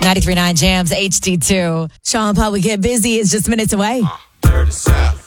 93.9 Jams HD2. Sean Paul, we get busy. It's just minutes away. Dirty South.